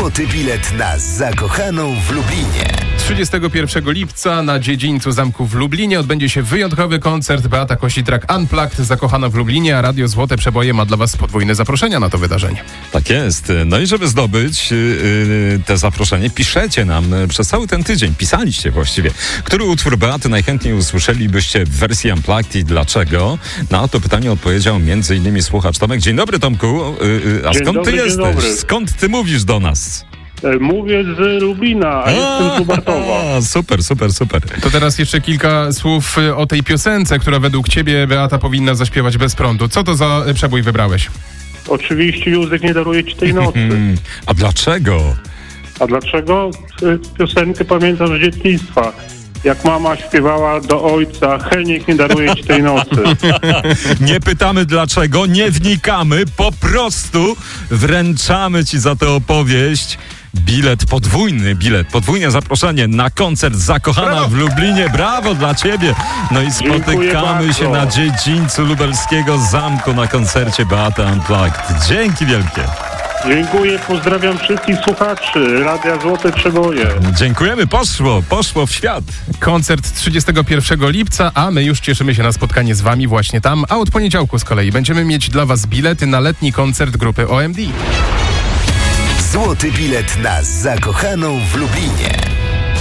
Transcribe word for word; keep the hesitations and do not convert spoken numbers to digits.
Złoty bilet na zakochaną w Lublinie. trzydziestego pierwszego lipca na dziedzińcu zamku w Lublinie odbędzie się wyjątkowy koncert Beata Kositrak Unplugged, zakochana w Lublinie, a Radio Złote Przeboje ma dla Was podwójne zaproszenia na to wydarzenie. Tak jest. No i żeby zdobyć yy, te zaproszenie, piszecie nam przez cały ten tydzień, pisaliście właściwie, który utwór Beaty najchętniej usłyszelibyście w wersji Unplugged i dlaczego? Na to pytanie odpowiedział między innymi słuchacz Tomek. Dzień dobry, Tomku. Yy, a Dzień skąd dobry, ty dzień jesteś? dobry. Skąd ty mówisz do nas? Mówię z Lublina, a jestem z Lubartowa. A, super, super, super. To teraz jeszcze kilka słów o tej piosence, która według Ciebie Beata powinna zaśpiewać bez prądu. Co to za przebój wybrałeś? Oczywiście Józef nie daruje ci tej nocy. A dlaczego? A dlaczego? Piosenkę pamiętam z dzieciństwa. Jak mama śpiewała do ojca, Heniek nie daruje ci tej nocy. Nie pytamy dlaczego, nie wnikamy, po prostu wręczamy ci za tę opowieść bilet, podwójny bilet, podwójne zaproszenie na koncert Zakochana Brawo. w Lublinie. Brawo dla ciebie! No i spotykamy się na dziedzińcu lubelskiego zamku na koncercie Beaty Unplugged. Dzięki wielkie! Dziękuję, pozdrawiam wszystkich słuchaczy Radia Złote Przeboje. Dziękujemy, poszło, poszło w świat. Koncert trzydziestego pierwszego lipca, a my już cieszymy się na spotkanie z Wami właśnie tam, a od poniedziałku z kolei będziemy mieć dla Was bilety na letni koncert grupy O M D. Złoty bilet na zakochaną w Lublinie.